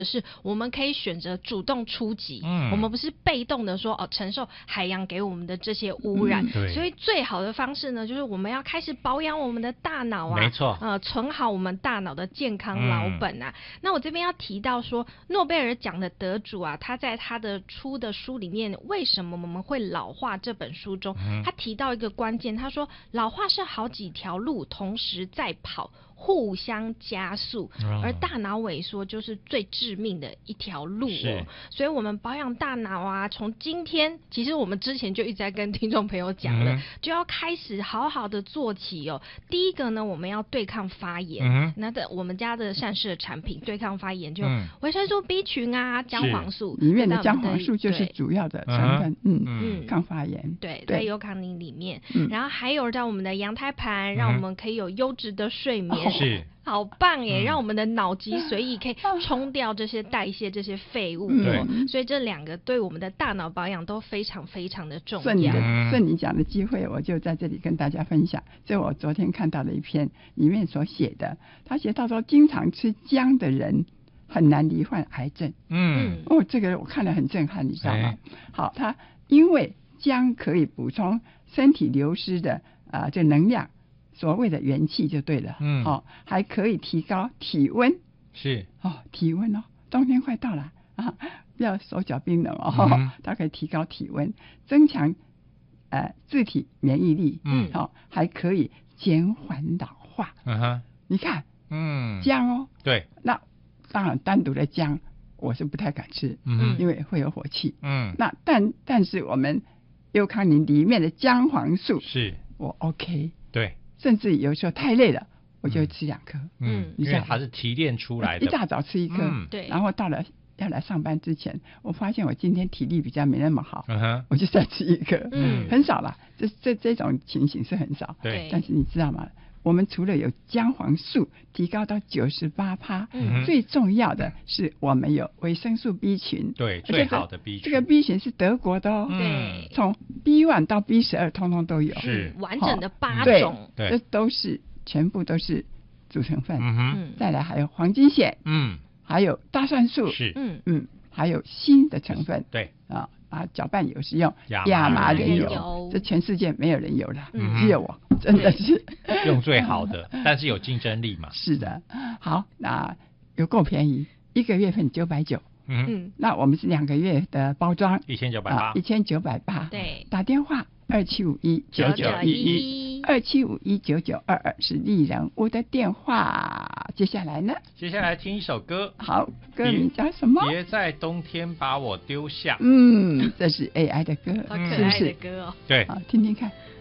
是我们可以选择主动出击，我们不是被动的说承受海洋给我们的这些污染，所以最好的方式呢，就是我们要开始保养我们的大脑啊， 没错， 存好我们大脑的健康老本啊。那我这边要提到说，诺贝尔奖的得主啊，他在他的出的书里面，为什么我们会老化这本书中，他提到一个关键，他说老化是好几条路同时在跑，互相加速，而大脑萎缩就是最致命的一条路哦。所以我们保养大脑啊，从今天其实我们之前就一直在跟听众朋友讲了，就要开始好好的做起哦。第一个呢，我们要对抗发炎，那我们家的善事的产品对抗发炎就维生素 B 群啊，姜黄素里面的姜黄素就是主要的成分，抗发炎， 对，在优康宁里面，然后还有让我们的羊胎盘，让我们可以有优质的睡眠。 是， 好棒耶！让我们的脑脊髓液可以冲掉这些代谢这些废物所以这两个对我们的大脑保养都非常非常的重要。 顺你讲的机会，我就在这里跟大家分享。这我昨天看到的一篇里面所写的，他写到说，经常吃姜的人很难罹患癌症。这个我看了很震撼，你知道吗？好，他因为姜可以补充身体流失的这能量。所谓的元气就对了，还可以提高体温， 是体温冬天快到了不要手脚冰冷它可以提高体温，增强自体免疫力，还可以减缓老化。你看，姜对， 那当然单独的姜我是不太敢吃，因为会有火气，那但是我们优康宁里面的姜黄素是我 OK， 对。 甚至有时候太累了，我就会吃2颗。 因为它是提炼出来的， 一大早吃1颗，对。然后到了要来上班之前，我发现我今天体力比较没那么好，我就再吃1颗，很少啦。这种情形是很少， 对。 但是你知道吗？我们除了有姜黄素提高到98%，最重要的是我们有维生素 B 群， 对，最好的 B 群。 这个 B 群是德国的对， 从 B1 到 B12通通都有， 是完整的8种， 对，这全部都是主成分。再来还有黄金硯，还有大蒜素， 是， 还有锌的成分， 对搅拌油是用亚麻仁油，这全世界没有人有的，只有我，真的是用最好的，但是有竞争力嘛。 是的，好，那有够便宜，1个月份990，那我们是2个月的包装，1980，1980， 对， 打电话27519911，27519922是丽人屋的电话。接下来呢？ 接下来听一首歌， 好，歌名叫什么？ 别在冬天把我丢下。 这是 AI 的歌， 好可爱的歌哦。 对， 好，听听看。